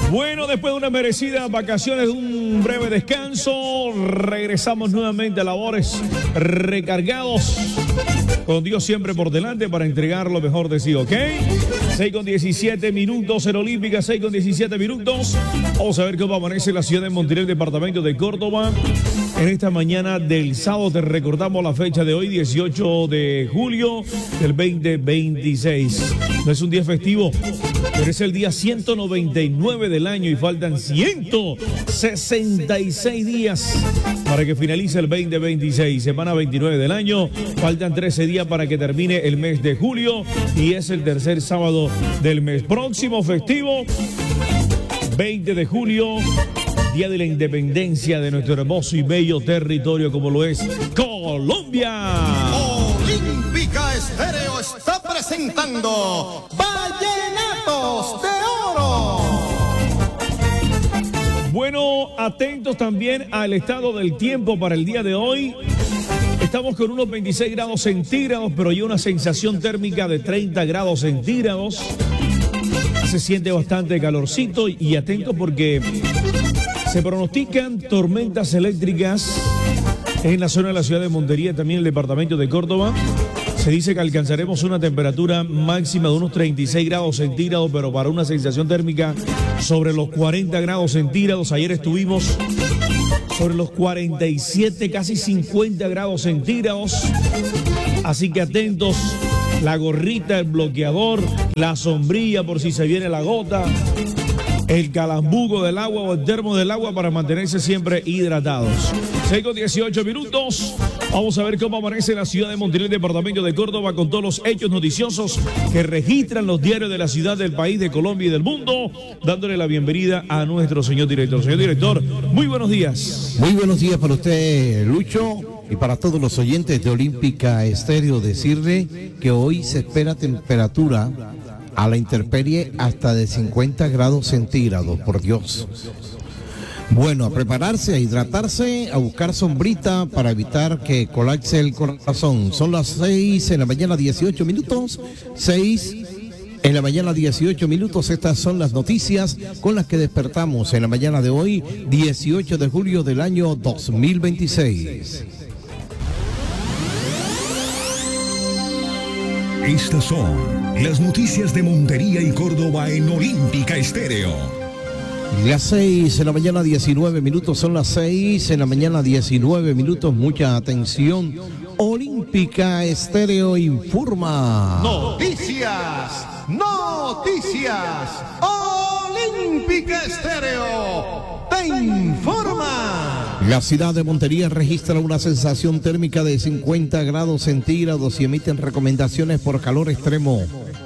Bueno, después de unas merecidas vacaciones, de un breve descanso, regresamos nuevamente a labores recargados, con Dios siempre por delante para entregar lo mejor de sí, ¿ok? 6:17 minutos en Olímpica, 6:17 minutos. Vamos a ver cómo amanece la ciudad de Monterrey, departamento de Córdoba. En esta mañana del sábado te recordamos la fecha de hoy, 18 de julio del 2026. No es un día festivo, pero es el día 199 del año y faltan 166 días para que finalice el 2026. Semana 29 del año, faltan 13 días para que termine el mes de julio y es el tercer sábado del mes. Próximo festivo, 20 de julio, Día de la Independencia de nuestro hermoso y bello territorio como lo es Colombia. Olímpica Estéreo está presentando Vallenatos de Oro. Bueno, atentos también al estado del tiempo para el día de hoy. Estamos con unos 26 grados centígrados, pero hay una sensación térmica de 30 grados centígrados. Se siente bastante calorcito y atentos porque se pronostican tormentas eléctricas en la zona de la ciudad de Montería, también en el departamento de Córdoba. Se dice que alcanzaremos una temperatura máxima de unos 36 grados centígrados, pero para una sensación térmica sobre los 40 grados centígrados. Ayer estuvimos sobre los 47, casi 50 grados centígrados. Así que atentos, la gorrita, el bloqueador, la sombrilla por si se viene la gota, el calambuco del agua o el termo del agua para mantenerse siempre hidratados. 6:18 minutos. Vamos a ver cómo amanece la ciudad de Monterrey, departamento de Córdoba, con todos los hechos noticiosos que registran los diarios de la ciudad, del país, de Colombia y del mundo, dándole la bienvenida a nuestro señor director. Señor director, muy buenos días. Muy buenos días para usted, Lucho, y para todos los oyentes de Olímpica Estéreo. Decirle que hoy se espera temperatura a la intemperie hasta de 50 grados centígrados, por Dios. Bueno, a prepararse, a hidratarse, a buscar sombrita para evitar que colapse el corazón. Son las 6 en la mañana, 18 minutos. 6 en la mañana, 18 minutos. Estas son las noticias con las que despertamos en la mañana de hoy, 18 de julio del año 2026. Estas son las noticias de Montería y Córdoba en Olímpica Estéreo. Las 6 en la mañana, 19 minutos, son las 6 en la mañana, 19 minutos, mucha atención. Olímpica Estéreo informa. Noticias, noticias. Olímpica Estéreo te informa. La ciudad de Montería registra una sensación térmica de 50 grados centígrados y emiten recomendaciones por calor extremo.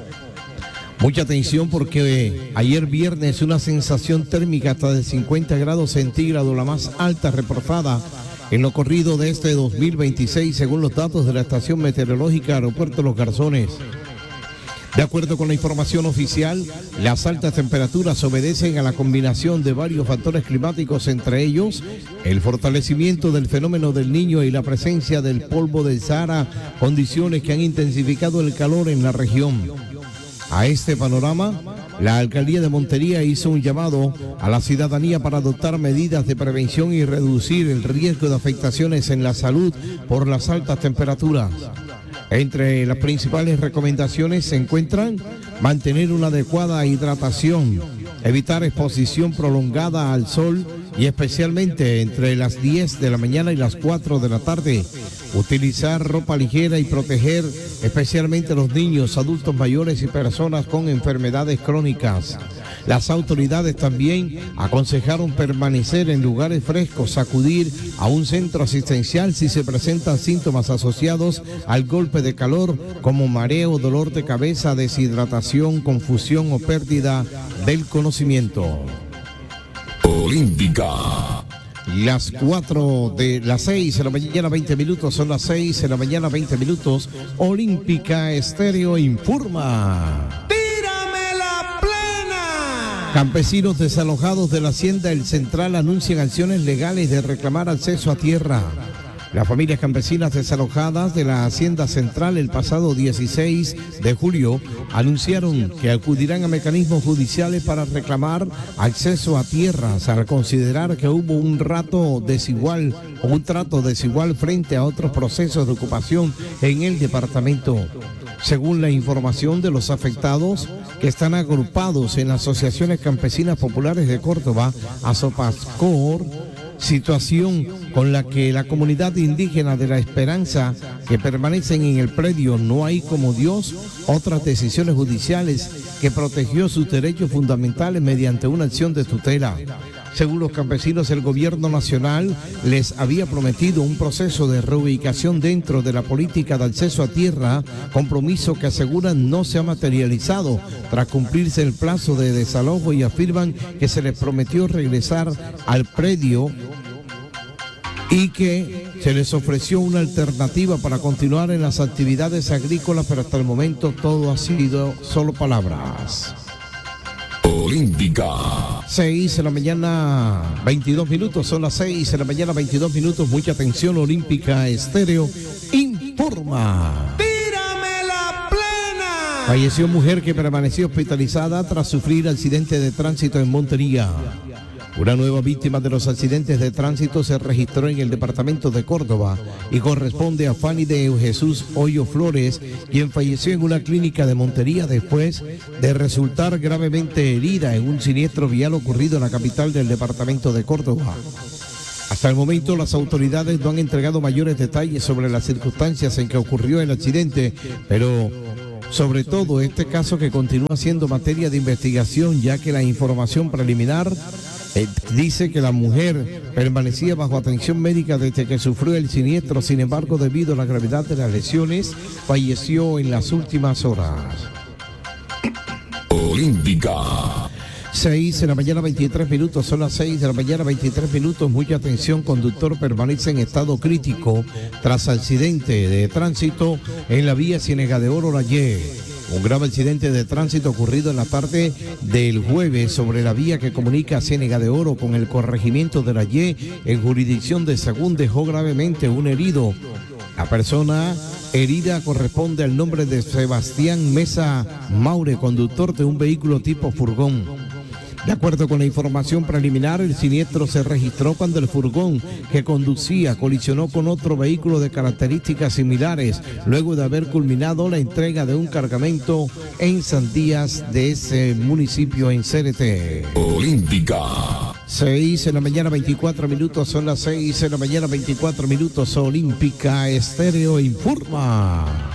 Mucha atención porque ayer viernes una sensación térmica hasta de 50 grados centígrados, la más alta reportada en lo corrido de este 2026, según los datos de la estación meteorológica Aeropuerto Los Garzones. De acuerdo con la información oficial, las altas temperaturas obedecen a la combinación de varios factores climáticos, entre ellos el fortalecimiento del fenómeno del Niño y la presencia del polvo del Sahara, condiciones que han intensificado el calor en la región. A este panorama, la alcaldía de Montería hizo un llamado a la ciudadanía para adoptar medidas de prevención y reducir el riesgo de afectaciones en la salud por las altas temperaturas. Entre las principales recomendaciones se encuentran mantener una adecuada hidratación, evitar exposición prolongada al sol y especialmente entre las 10 de la mañana y las 4 de la tarde, utilizar ropa ligera y proteger especialmente a los niños, adultos mayores y personas con enfermedades crónicas. Las autoridades también aconsejaron permanecer en lugares frescos, acudir a un centro asistencial si se presentan síntomas asociados al golpe de calor como mareo, dolor de cabeza, deshidratación, confusión o pérdida del conocimiento. Olímpica. Las 6 en la mañana, 20 minutos, son las 6 en la mañana, 20 minutos. Olímpica Estéreo informa. ¡Tírame la plena! Campesinos desalojados de la hacienda El Central anuncian acciones legales de reclamar acceso a tierra. Las familias campesinas desalojadas de la Hacienda Central el pasado 16 de julio anunciaron que acudirán a mecanismos judiciales para reclamar acceso a tierras al considerar que hubo un trato desigual frente a otros procesos de ocupación en el departamento. Según la información de los afectados, que están agrupados en asociaciones campesinas populares de Córdoba, ASOPASCOR, situación con la que la comunidad indígena de La Esperanza, que permanecen en el predio No Hay Como Dios, otras decisiones judiciales que protegió sus derechos fundamentales mediante una acción de tutela. Según los campesinos, el gobierno nacional les había prometido un proceso de reubicación dentro de la política de acceso a tierra, compromiso que aseguran no se ha materializado tras cumplirse el plazo de desalojo, y afirman que se les prometió regresar al predio y que se les ofreció una alternativa para continuar en las actividades agrícolas, pero hasta el momento todo ha sido solo palabras. Olímpica. 6 de la mañana, 22 minutos, son las 6 de la mañana, 22 minutos. Mucha atención, Olímpica Estéreo informa. ¡Tírame la plena! Falleció mujer que permaneció hospitalizada tras sufrir accidente de tránsito en Montería. Una nueva víctima de los accidentes de tránsito se registró en el departamento de Córdoba y corresponde a Fanny de Jesús Hoyo Flores, quien falleció en una clínica de Montería después de resultar gravemente herida en un siniestro vial ocurrido en la capital del departamento de Córdoba. Hasta el momento, las autoridades no han entregado mayores detalles sobre las circunstancias en que ocurrió el accidente, pero sobre todo este caso que continúa siendo materia de investigación, ya que la información preliminar dice que la mujer permanecía bajo atención médica desde que sufrió el siniestro. Sin embargo, debido a la gravedad de las lesiones, falleció en las últimas horas. Olímpica. 6 de la mañana, 23 minutos, son las 6 de la mañana, 23 minutos. Mucha atención, conductor permanece en estado crítico tras accidente de tránsito en la vía Ciénega de Oro La Ye. Un grave accidente de tránsito ocurrido en la tarde del jueves sobre la vía que comunica Ciénega de Oro con el corregimiento de La Ye en jurisdicción de Sagún dejó gravemente un herido. La persona herida corresponde al nombre de Sebastián Mesa Maure, conductor de un vehículo tipo furgón. De acuerdo con la información preliminar, el siniestro se registró cuando el furgón que conducía colisionó con otro vehículo de características similares, luego de haber culminado la entrega de un cargamento en Sandías de ese municipio en CRT. Olímpica. 6 de la mañana, 24 minutos, son las 6 de la mañana, 24 minutos. Olímpica Estéreo informa.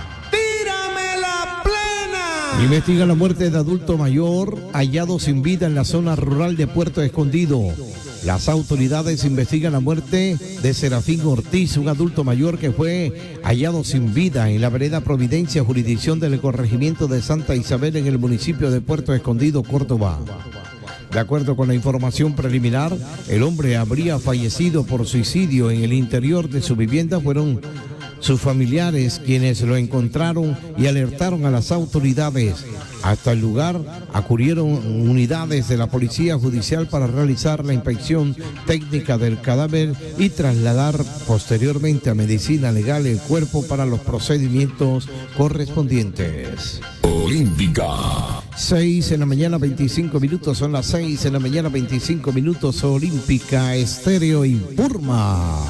Investiga la muerte de adulto mayor hallado sin vida en la zona rural de Puerto Escondido. Las autoridades investigan la muerte de Serafín Ortiz, un adulto mayor que fue hallado sin vida en la vereda Providencia, jurisdicción del corregimiento de Santa Isabel en el municipio de Puerto Escondido, Córdoba. De acuerdo con la información preliminar, el hombre habría fallecido por suicidio en el interior de su vivienda. Fueron sus familiares quienes lo encontraron y alertaron a las autoridades. Hasta el lugar acudieron unidades de la Policía Judicial para realizar la inspección técnica del cadáver y trasladar posteriormente a medicina legal el cuerpo para los procedimientos correspondientes. Olímpica. 6 de la mañana, 25 minutos, son las 6 de la mañana, 25 minutos. Olímpica Estéreo informa.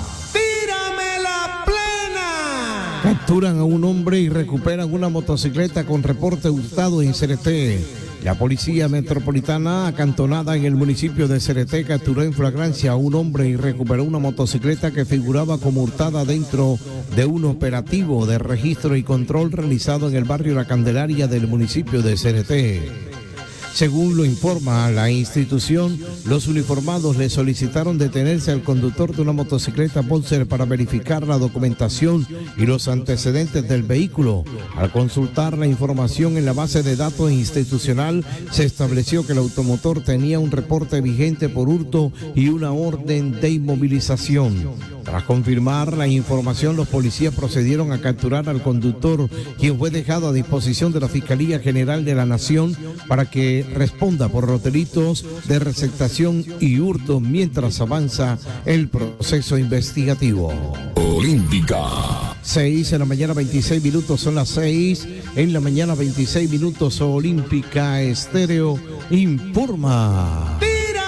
Capturan a un hombre y recuperan una motocicleta con reporte hurtado en CRT. La Policía Metropolitana, acantonada en el municipio de CRT, capturó en flagrancia a un hombre y recuperó una motocicleta que figuraba como hurtada dentro de un operativo de registro y control realizado en el barrio La Candelaria del municipio de CRT. Según lo informa la institución, los uniformados le solicitaron detenerse al conductor de una motocicleta Pulsar para verificar la documentación y los antecedentes del vehículo. Al consultar la información en la base de datos institucional, se estableció que el automotor tenía un reporte vigente por hurto y una orden de inmovilización. Tras confirmar la información, los policías procedieron a capturar al conductor, quien fue dejado a disposición de la Fiscalía General de la Nación para que responda por los delitos de receptación y hurto mientras avanza el proceso investigativo. Olímpica. 6 en la mañana, 26 minutos, son las 6 en la mañana, 26 minutos. Olímpica Estéreo informa.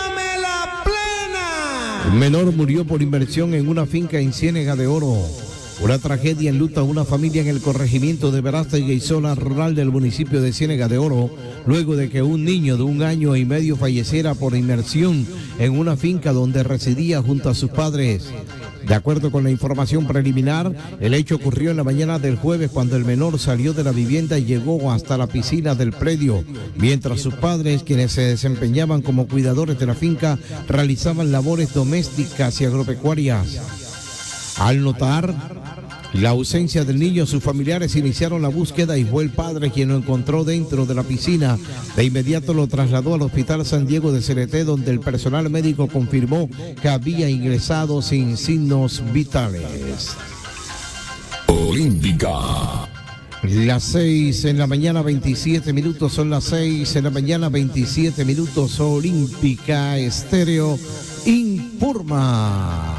Un menor murió por inmersión en una finca en Ciénega de Oro. Una tragedia enluta a una familia en el corregimiento de Verástegui y zona rural del municipio de Ciénega de Oro, luego de que un niño de 1 año y medio falleciera por inmersión en una finca donde residía junto a sus padres. De acuerdo con la información preliminar, el hecho ocurrió en la mañana del jueves cuando el menor salió de la vivienda y llegó hasta la piscina del predio, mientras sus padres, quienes se desempeñaban como cuidadores de la finca, realizaban labores domésticas y agropecuarias. Al notar la ausencia del niño, sus familiares iniciaron la búsqueda y fue el padre quien lo encontró dentro de la piscina. De inmediato lo trasladó al Hospital San Diego de Cereté, donde el personal médico confirmó que había ingresado sin signos vitales. Olímpica. Las 6 en la mañana, 27 minutos, son las 6 en la mañana, 27 minutos. Olímpica Estéreo informa.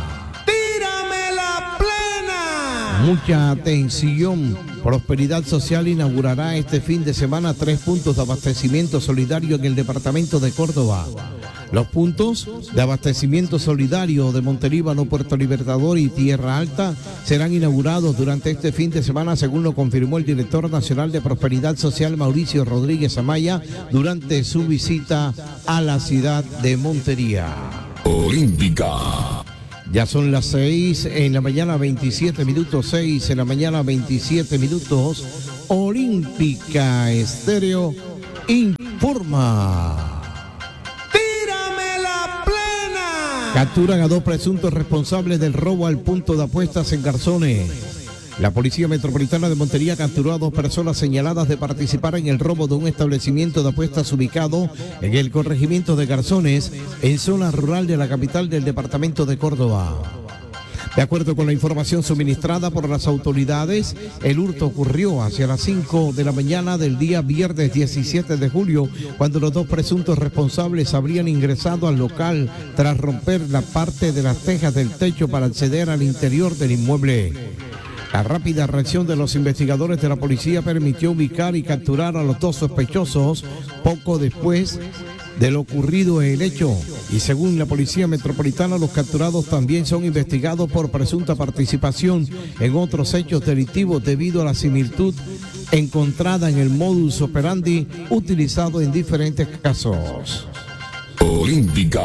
Mucha atención. Prosperidad Social inaugurará este fin de semana 3 puntos de abastecimiento solidario en el departamento de Córdoba. Los puntos de abastecimiento solidario de Montelíbano, Puerto Libertador y Tierra Alta serán inaugurados durante este fin de semana, según lo confirmó el director nacional de Prosperidad Social, Mauricio Rodríguez Amaya, durante su visita a la ciudad de Montería. Olímpica. Ya son las 6 en la mañana, 27 minutos, 6 en la mañana, 27 minutos. Olímpica Estéreo informa. ¡Tírame la plena! Capturan a 2 presuntos responsables del robo al punto de apuestas en Garzones. La Policía Metropolitana de Montería capturó a 2 personas señaladas de participar en el robo de un establecimiento de apuestas ubicado en el corregimiento de Garzones, en zona rural de la capital del departamento de Córdoba. De acuerdo con la información suministrada por las autoridades, el hurto ocurrió hacia las 5 de la mañana del día viernes 17 de julio, cuando los 2 presuntos responsables habrían ingresado al local tras romper la parte de las tejas del techo para acceder al interior del inmueble. La rápida reacción de los investigadores de la policía permitió ubicar y capturar a los 2 sospechosos poco después de lo ocurrido en el hecho. Y según la Policía Metropolitana, los capturados también son investigados por presunta participación en otros hechos delictivos debido a la similitud encontrada en el modus operandi utilizado en diferentes casos. Olímpica.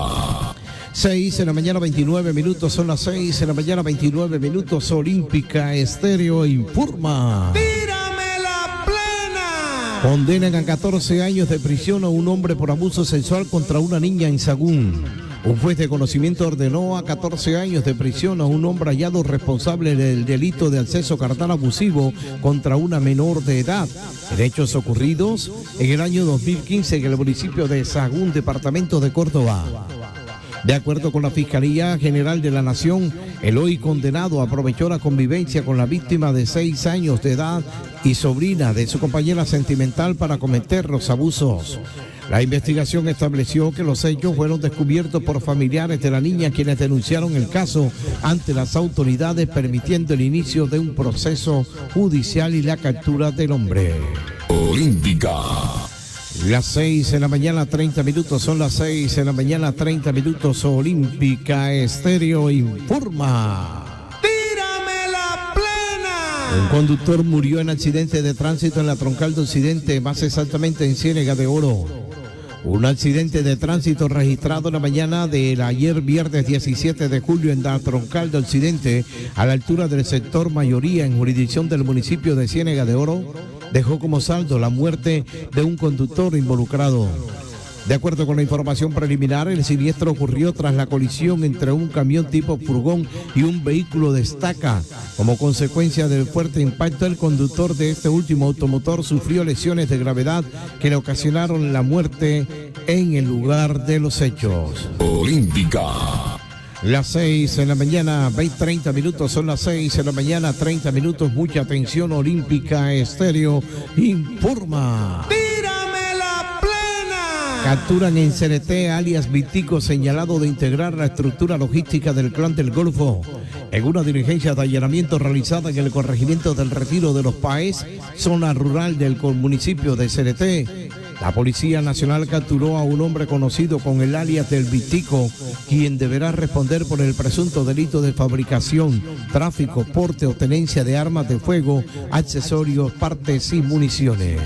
6 en la mañana, 29 minutos, son las 6 en la mañana, 29 minutos. Olímpica Estéreo informa. ¡Tírame la plena! Condenan a 14 años de prisión a un hombre por abuso sexual contra una niña en Sagún. Un juez de conocimiento ordenó a 14 años de prisión a un hombre hallado responsable del delito de acceso carnal abusivo contra una menor de edad, en hechos ocurridos en el año 2015 en el municipio de Sagún, departamento de Córdoba. De acuerdo con la Fiscalía General de la Nación, el hoy condenado aprovechó la convivencia con la víctima de 6 años de edad y sobrina de su compañera sentimental para cometer los abusos. La investigación estableció que los hechos fueron descubiertos por familiares de la niña, quienes denunciaron el caso ante las autoridades, permitiendo el inicio de un proceso judicial y la captura del hombre. Olímpica. Las 6 en la mañana, 30 minutos, son las 6 en la mañana, 30 minutos. Olímpica Estéreo informa. ¡Tírame la plena! Un conductor murió en accidente de tránsito en la Troncal de Occidente, más exactamente en Ciénega de Oro. Un accidente de tránsito registrado en la mañana del ayer viernes 17 de julio en la Troncal de Occidente, a la altura del sector Mayoría, en jurisdicción del municipio de Ciénega de Oro, dejó como saldo la muerte de un conductor involucrado. De acuerdo con la información preliminar, el siniestro ocurrió tras la colisión entre un camión tipo furgón y un vehículo destaca. Como consecuencia del fuerte impacto, el conductor de este último automotor sufrió lesiones de gravedad que le ocasionaron la muerte en el lugar de los hechos. Olímpica. Las 6 de la mañana, 30 minutos, son las 6 de la mañana, 30 minutos. Mucha atención, Olímpica Estéreo informa. ¡Tírame la plena! Capturan en CRT alias Vitico, señalado de integrar la estructura logística del Clan del Golfo. En una diligencia de allanamiento realizada en el corregimiento del Retiro de los Páez, zona rural del municipio de CRT, la Policía Nacional capturó a un hombre conocido con el alias del Vitico, quien deberá responder por el presunto delito de fabricación, tráfico, porte o tenencia de armas de fuego, accesorios, partes y municiones.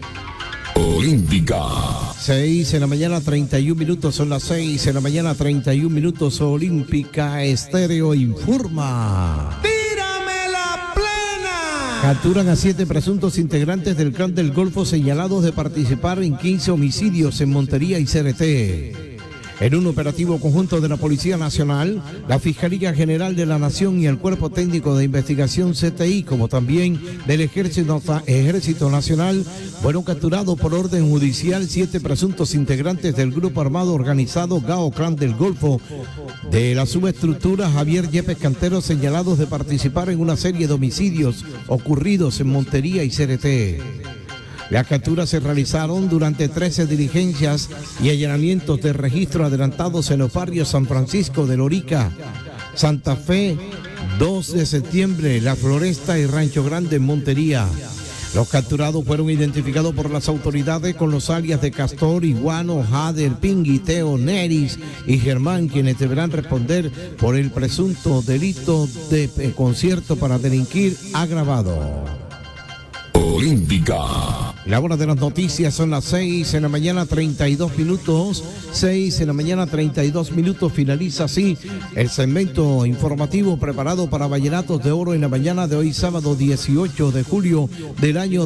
Olímpica. 6 de la mañana, 31 minutos, son las 6 de la mañana, 31 minutos. Olímpica Estéreo informa. ¡Tírame la plena! Capturan a 7 presuntos integrantes del Clan del Golfo señalados de participar en 15 homicidios en Montería y CRT. En un operativo conjunto de la Policía Nacional, la Fiscalía General de la Nación y el Cuerpo Técnico de Investigación CTI, como también del Ejército Nacional, fueron capturados por orden judicial 7 presuntos integrantes del grupo armado organizado GAO Clan del Golfo de la subestructura Javier Yepes Cantero, señalados de participar en una serie de homicidios ocurridos en Montería y CRT. Las capturas se realizaron durante 13 diligencias y allanamientos de registro adelantados en los barrios San Francisco de Lorica, Santa Fe, 2 de septiembre, La Floresta y Rancho Grande en Montería. Los capturados fueron identificados por las autoridades con los alias de Castor, Iguano, Jader, Pingui, Teo, Neris y Germán, quienes deberán responder por el presunto delito de concierto para delinquir agravado. Olímpica. La hora de las noticias son las 6 de la mañana, 32 minutos. 6 de la mañana, 32 minutos. Finaliza así el segmento informativo preparado para Vallenatos de Oro en la mañana de hoy, sábado 18 de julio del año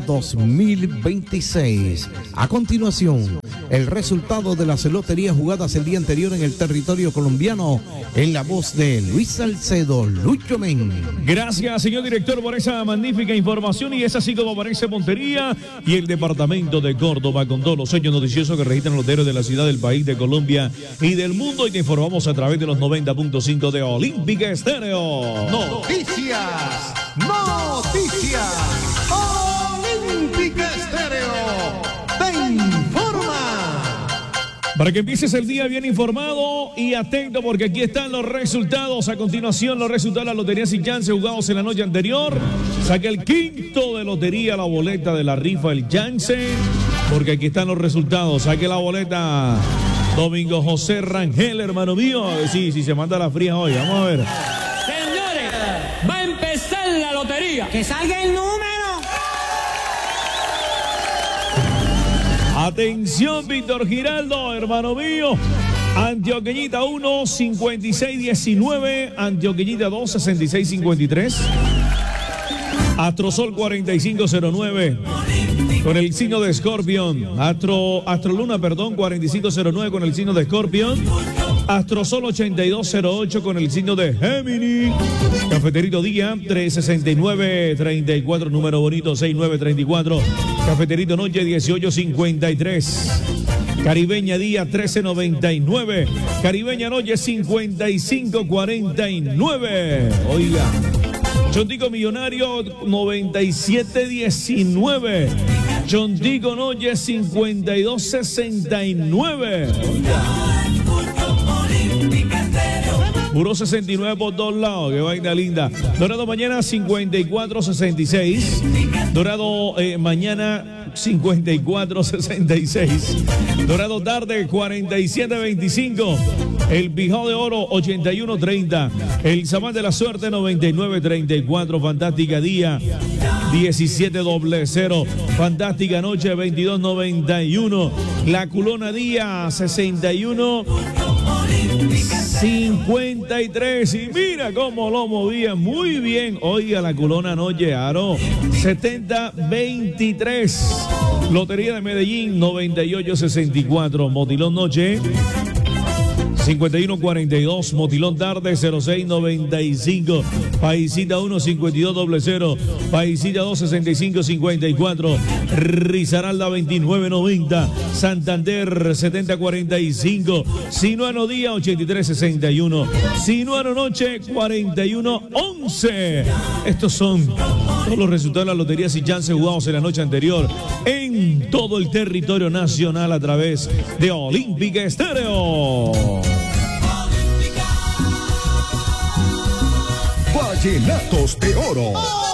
2026. A continuación, el resultado de las loterías jugadas el día anterior en el territorio colombiano, en la voz de Luis Salcedo, Lucho Men. Gracias, señor director, por esa magnífica información. Y es así como aparece Montería y el departamento de Córdoba con todos los hechos noticiosos que registran los diarios de la ciudad, del país, de Colombia y del mundo. Y te informamos a través de los 90.5 de Olímpica Estéreo. Noticias, noticias. Olímpica Estéreo te informa. Para que empieces el día bien informado y atento, porque aquí están los resultados. A continuación, los resultados de la Lotería Sin Chance jugados en la noche anterior. Saca el quinto de lotería, la boleta de la rifa, el Chance, porque aquí están los resultados. Saque la boleta, Domingo José Rangel, hermano mío. Sí, se manda la fría hoy. Vamos a ver. Señores, va a empezar la lotería. ¡Que salga el número! Atención, Víctor Giraldo, hermano mío. Antioqueñita 1, 56-19. Antioqueñita 2, 66-53. Astrosol 4509 con el signo de Escorpión. Astroluna, 4509 con el signo de Escorpión. Astrosol 8208 con el signo de Géminis. Cafeterito Día 36934, número bonito 6934. Cafeterito Noche 1853. Caribeña Día 1399. Caribeña Noche 5549. Oiga. Chontico Millonario 9719. Chontico Noche 5269. Puro 69 por todos lados, qué vaina linda. Dorado mañana 5466. Dorado mañana 5466. Dorado tarde 4725. El Bijao de Oro 8130. El Samán de la Suerte 9934. Fantástica Día 1700. Fantástica Noche 2291. La Culona Día 6153. Y mira cómo lo movía muy bien. Oiga, la Culona Noche Aro 7023. Lotería de Medellín 9864. Motilón Noche 5142, Motilón Tarde 0695, Paisita 1 5200, Paisita 2 6554, Risaralda 2990, Santander 7045, Sinuano Día 8361, Sinuano Noche 4111. Estos son todos los resultados de las loterías y chances jugados en la noche anterior en todo el territorio nacional a través de Olímpica Estéreo. Vallenatos de Oro.